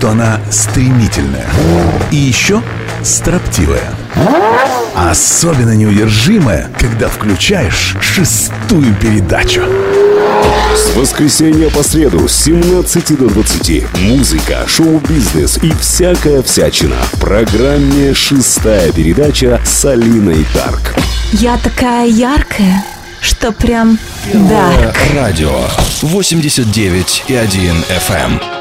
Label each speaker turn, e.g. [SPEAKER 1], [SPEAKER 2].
[SPEAKER 1] что она стремительная и еще строптивая. Особенно неудержимая, когда включаешь 6-ю передачу.
[SPEAKER 2] С воскресенья по среду с 17 до 20. Музыка, шоу-бизнес и всякая всячина. В программе «6-я передача» с Алиной Дарк.
[SPEAKER 3] Я такая яркая, что прям дарк.
[SPEAKER 4] Радио 89,1 FM.